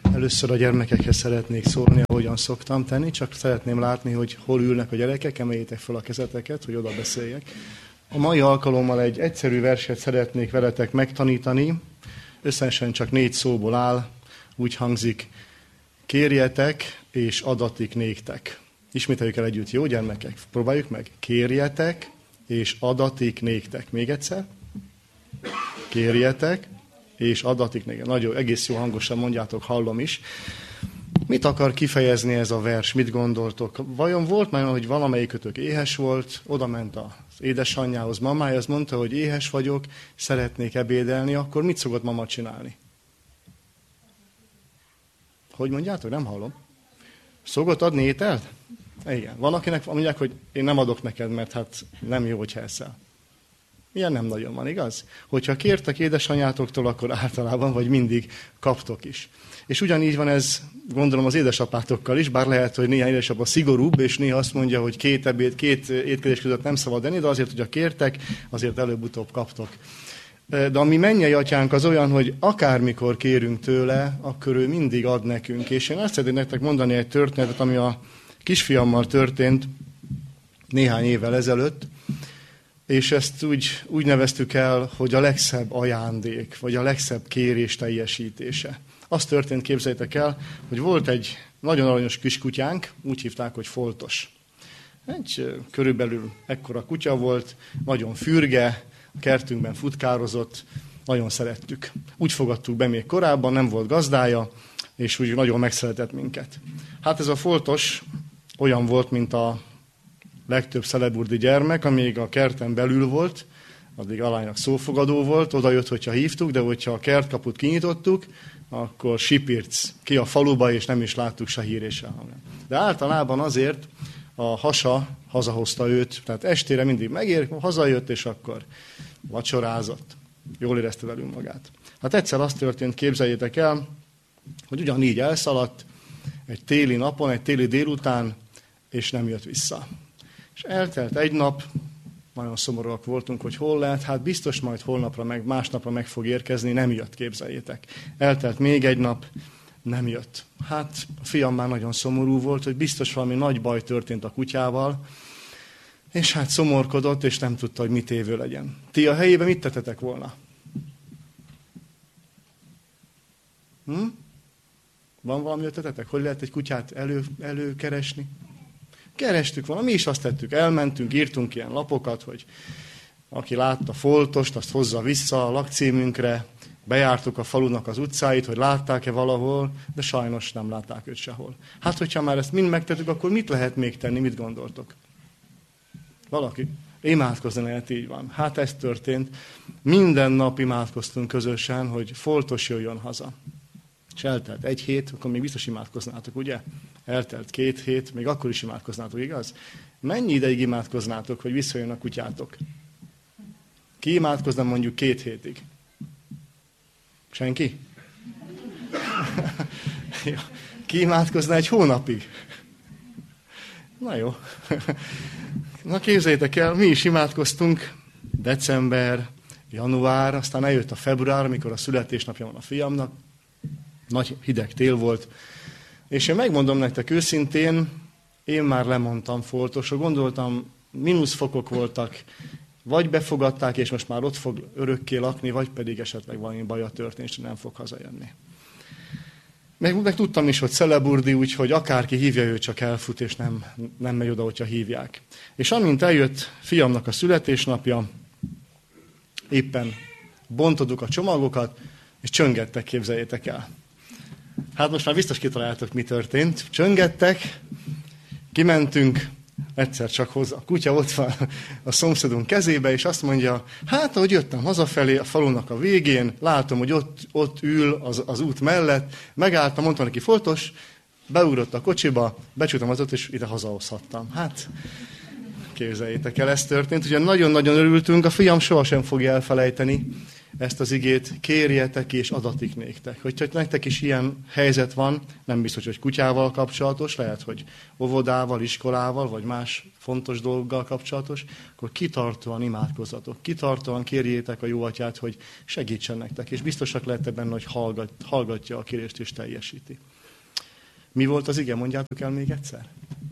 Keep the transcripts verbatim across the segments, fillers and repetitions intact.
Először a gyermekekhez szeretnék szólni, ahogyan szoktam tenni, csak szeretném látni, hogy hol ülnek a gyerekek, emeljétek fel a kezeteket, hogy oda beszéljek. A mai alkalommal egy egyszerű verset szeretnék veletek megtanítani, összesen csak négy szóból áll, úgy hangzik: kérjetek, és adatik néktek. Ismételjük el együtt, jó gyermekek? Próbáljuk meg. Kérjetek, és adatik néktek. Még egyszer. Kérjetek, és adatik néktek. Nagyon egész jó hangosan mondjátok, hallom is. Mit akar kifejezni ez a vers? Mit gondoltok? Vajon volt már, hogy valamelyikötök éhes volt, oda ment az édesanyjához, mamájához, mondta, hogy éhes vagyok, szeretnék ebédelni, akkor mit szokott mama csinálni? Hogy mondjátok? Nem hallom. Szokott adni ételt? Igen. Van, akinek mondják, hogy én nem adok neked, mert hát nem jó, hogyha eszel. Ilyen nem nagyon van, igaz? Hogyha kértek édesanyátoktól, akkor általában vagy mindig kaptok is. És ugyanígy van ez, gondolom, az édesapátokkal is, bár lehet, hogy néhány édesapa szigorúbb, és néha azt mondja, hogy két ebéd, két étkezés között nem szabad enni, de azért, hogyha kértek, azért előbb-utóbb kaptok. De a mi mennyei atyánk az olyan, hogy akármikor kérünk tőle, akkor ő mindig ad nekünk. És én azt szeretném nektek mondani egy történetet, ami a kisfiammal történt néhány évvel ezelőtt, és ezt úgy, úgy neveztük el, hogy a legszebb ajándék, vagy a legszebb kérés teljesítése. Az történt, képzeljétek el, hogy volt egy nagyon aranyos kiskutyánk, úgy hívták, hogy Foltos. Egy körülbelül ekkora kutya volt, nagyon fürge, a kertünkben futkározott, nagyon szerettük. Úgy fogadtuk be még korábban, nem volt gazdája, és úgy nagyon megszeretett minket. Hát ez a Foltos olyan volt, mint a legtöbb szeleburdi gyermek, amíg a kerten belül volt, addig alánynak szófogadó volt, oda jött, hogyha hívtuk, de hogyha a kertkaput kinyitottuk, akkor sipirc ki a faluba, és nem is láttuk se hír és se hang. De általában azért a hasa hazahozta őt, tehát estére mindig megér, hazajött, és akkor vacsorázott. Jól érezte velünk magát. Hát egyszer azt történt, képzeljétek el, hogy ugyanígy elszaladt egy téli napon, egy téli délután, és nem jött vissza. És eltelt egy nap, nagyon szomorúak voltunk, hogy hol lehet, hát biztos majd holnapra, meg másnapra meg fog érkezni, nem jött, képzeljétek. Eltelt még egy nap, nem jött. Hát a fiam már nagyon szomorú volt, hogy biztos valami nagy baj történt a kutyával, és hát szomorkodott, és nem tudta, hogy mit évő legyen. Ti a helyében mit tettetek volna? Hm? Van valami ötletetek? Hogy lehet egy kutyát elő, előkeresni? Kerestük volna, mi is azt tettük, elmentünk, írtunk ilyen lapokat, hogy aki látta Foltost, azt hozza vissza a lakcímünkre, bejártuk a falunak az utcáit, hogy látták-e valahol, de sajnos nem látták őt sehol. Hát, hogyha már ezt mind megtettük, akkor mit lehet még tenni, mit gondoltok? Valaki? Imádkozni lehet, így van. Hát ez történt. Minden nap imádkoztunk közösen, hogy Foltos jöjjön haza. És eltelt egy hét, akkor még biztos imádkoznátok, ugye? Eltelt két hét, még akkor is imádkoznátok, igaz? Mennyi ideig imádkoznátok, hogy visszajön a kutyátok? Ki imádkozna mondjuk két hétig? Senki? Ki imádkozna egy hónapig? Na jó. Na képzeljétek el, mi is imádkoztunk december, január, aztán eljött a február, amikor a születésnapja van a fiamnak. Nagy hideg tél volt. És én megmondom nektek őszintén, én már lemondtam Foltosra, gondoltam, mínuszfokok voltak, vagy befogadták, és most már ott fog örökké lakni, vagy pedig esetleg valami baja történt, és nem fog hazajönni. Meg, meg tudtam is, hogy szeleburdi, úgyhogy akárki hívja, ő csak elfut, és nem, nem megy oda, hogyha hívják. És amint eljött fiamnak a születésnapja, éppen bontoduk a csomagokat, és csöngettek, képzeljétek el. Hát most már biztos kitaláltok, mi történt. Csöngettek, kimentünk, egyszer csak hozzá. A kutya ott van a szomszédunk kezébe, és azt mondja, hát ahogy jöttem hazafelé a falunak a végén, látom, hogy ott, ott ül az, az út mellett, megálltam, mondtam neki, Foltos, beugrott a kocsiba, becsültem az ott, és ide hazahozhattam. Hát Képzeljétek el, ez történt. Ugye nagyon-nagyon örültünk, a fiam sohasem fogja elfelejteni ezt az igét, kérjetek és adatik néktek. Hogyha nektek is ilyen helyzet van, nem biztos, hogy kutyával kapcsolatos, lehet, hogy óvodával, iskolával, vagy más fontos dolggal kapcsolatos, akkor kitartóan imádkozzatok. Kitartóan kérjétek a jó atyát, hogy segítsen nektek, és biztosak lehettek benne, hogy hallgat, hallgatja a kérést és teljesíti. Mi volt az ige? Mondjátok el még egyszer.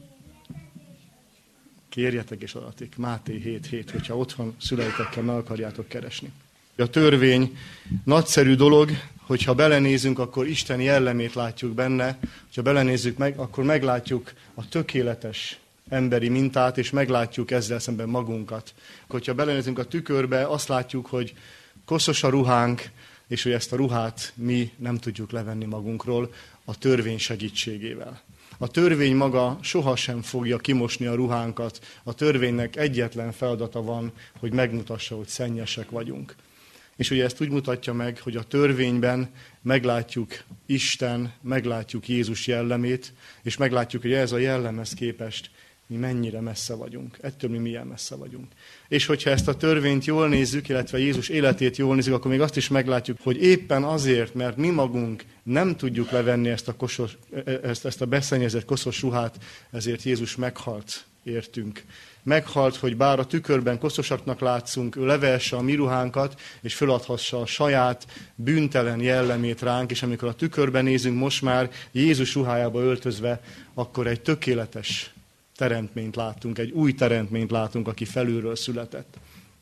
Kérjetek és adatik. Máté hét hét, hogyha otthon szüleitekkel meg akarjátok keresni. A törvény nagyszerű dolog, hogyha belenézünk, akkor Isten jellemét látjuk benne, hogyha belenézzük meg, akkor meglátjuk a tökéletes emberi mintát, és meglátjuk ezzel szemben magunkat. Hogyha belenézünk a tükörbe, azt látjuk, hogy koszos a ruhánk, és hogy ezt a ruhát mi nem tudjuk levenni magunkról a törvény segítségével. A törvény maga sohasem fogja kimosni a ruhánkat. A törvénynek egyetlen feladata van, hogy megmutassa, hogy szennyesek vagyunk. És ugye ezt úgy mutatja meg, hogy a törvényben meglátjuk Isten, meglátjuk Jézus jellemét, és meglátjuk, hogy ez a jellemhez képest mi mennyire messze vagyunk. Ettől mi milyen messze vagyunk. És hogyha ezt a törvényt jól nézzük, illetve Jézus életét jól nézzük, akkor még azt is meglátjuk, hogy éppen azért, mert mi magunk nem tudjuk levenni ezt a, kosos, ezt, ezt a beszennyezett koszos ruhát, ezért Jézus meghalt értünk. Meghalt, hogy bár a tükörben koszosaknak látszunk, ő levesse a mi ruhánkat, és föladhassa a saját bűntelen jellemét ránk, és amikor a tükörben nézünk most már Jézus ruhájába öltözve, akkor egy tökéletes teremtményt látunk, egy új teremtményt látunk, aki felülről született.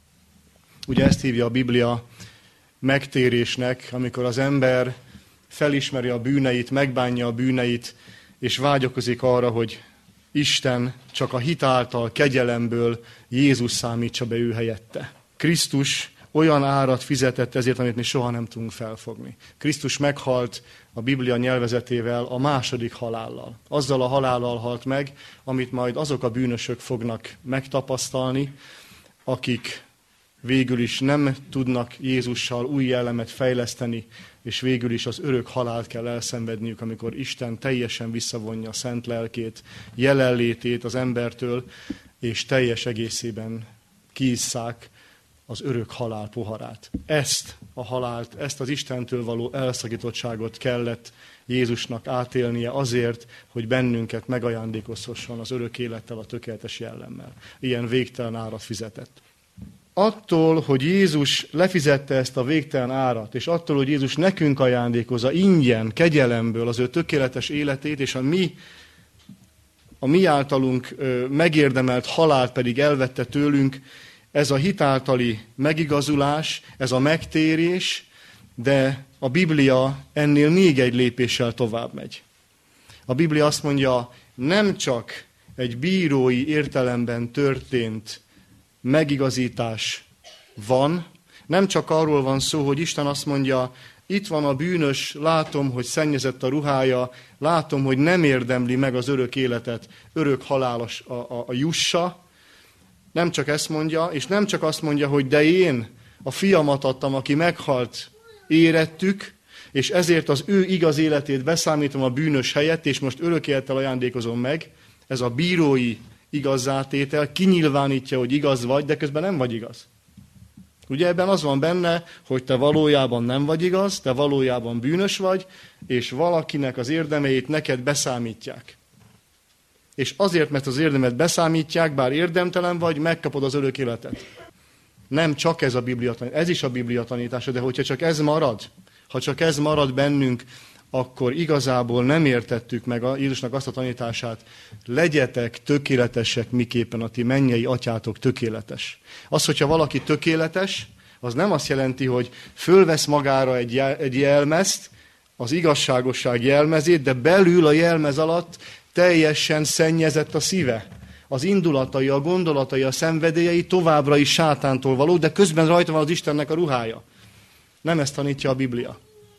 Ugye ezt hívja a Biblia megtérésnek, amikor az ember felismeri a bűneit, megbánja a bűneit, és vágyakozik arra, hogy Isten csak a hit által, kegyelemből Jézus számítsa be ő helyette. Krisztus olyan árat fizetett ezért, amit mi soha nem tudunk felfogni. Krisztus meghalt a Biblia nyelvezetével a második halállal. Azzal a halállal halt meg, amit majd azok a bűnösök fognak megtapasztalni, akik végül is nem tudnak Jézussal új jellemet fejleszteni, és végül is az örök halált kell elszenvedniük, amikor Isten teljesen visszavonja a szent lelkét, jelenlétét az embertől, és teljes egészében kiisszák az örök halál poharát. Ezt a halált, ezt az Istentől való elszakítottságot kellett Jézusnak átélnie azért, hogy bennünket megajándékozhasson az örök élettel, a tökéletes jellemmel. Ilyen végtelen árat fizetett. Attól, hogy Jézus lefizette ezt a végtelen árat, és attól, hogy Jézus nekünk ajándékozza ingyen, kegyelemből az ő tökéletes életét, és a mi, a mi általunk megérdemelt halált pedig elvette tőlünk, ez a hitáltali megigazulás, ez a megtérés, de a Biblia ennél még egy lépéssel tovább megy. A Biblia azt mondja, nem csak egy bírói értelemben történt megigazítás van, nem csak arról van szó, hogy Isten azt mondja, itt van a bűnös, látom, hogy szennyezett a ruhája, látom, hogy nem érdemli meg az örök életet, örök halálos a, a, a jussa. Nem csak ezt mondja, és nem csak azt mondja, hogy de én a fiamat adtam, aki meghalt, érettük, és ezért az ő igaz életét beszámítom a bűnös helyett, és most örök élettel ajándékozom meg. Ez a bírói igazzátétel kinyilvánítja, hogy igaz vagy, de közben nem vagy igaz. Ugye ebben az van benne, hogy te valójában nem vagy igaz, te valójában bűnös vagy, és valakinek az érdemeit neked beszámítják. És azért, mert az érdemet beszámítják, bár érdemtelen vagy, megkapod az örök életet. Nem csak ez a Biblia tanítás, ez is a Biblia tanítása, de hogyha csak ez marad, ha csak ez marad bennünk, akkor igazából nem értettük meg a Jézusnak azt a tanítását, legyetek tökéletesek, miképpen a ti mennyei atyátok tökéletes. Az, hogyha valaki tökéletes, az nem azt jelenti, hogy fölvesz magára egy, jel, egy jelmezt, az igazságosság jelmezét, de belül a jelmez alatt teljesen szennyezett a szíve. Az indulatai, a gondolatai, a szenvedélyei továbbra is sátántól való, de közben rajta van az Istennek a ruhája. Nem ezt tanítja a Biblia.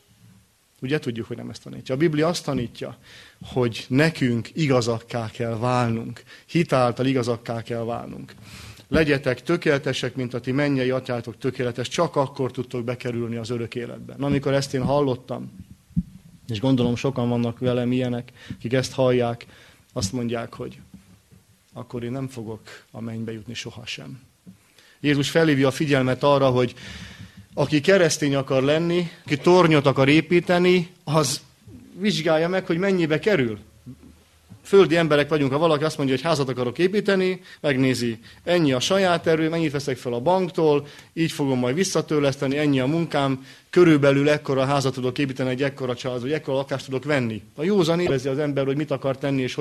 Ugye tudjuk, hogy nem ezt tanítja. A Biblia azt tanítja, hogy nekünk igazakká kell válnunk. Hitáltal igazakká kell válnunk. Legyetek tökéletesek, mint a ti mennyei atyátok tökéletes, csak akkor tudtok bekerülni az örök életbe. Na, amikor ezt én hallottam, és gondolom sokan vannak velem ilyenek, akik ezt hallják, azt mondják, hogy akkor én nem fogok a mennybe jutni sohasem. Jézus felhívja a figyelmet arra, hogy aki keresztény akar lenni, aki tornyot akar építeni, az vizsgálja meg, hogy mennyibe kerül. Földi emberek vagyunk, ha valaki azt mondja, hogy házat akarok építeni, megnézi, ennyi a saját erő, mennyit veszek fel a banktól, így fogom majd visszatörleszteni, ennyi a munkám, körülbelül ekkora házat tudok építeni, egy ekkora család, vagy ekkora lakást tudok venni. A józan érzi az ember, hogy mit akar tenni, és hogy